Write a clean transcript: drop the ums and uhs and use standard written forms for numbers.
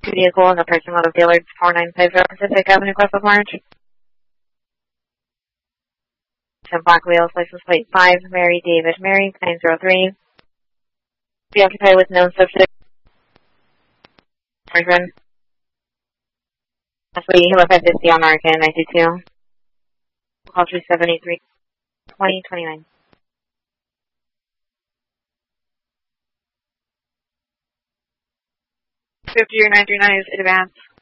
vehicle in the parking lot of Dillard's 4950 Pacific Avenue, West of March. 10 black wheels, license plate 5, Mary David Mary 903. Be occupied with known subject. Boyfriend. Lastly, he left at 50 on American 92. Call 3783 2029. 50 or 939 is advance.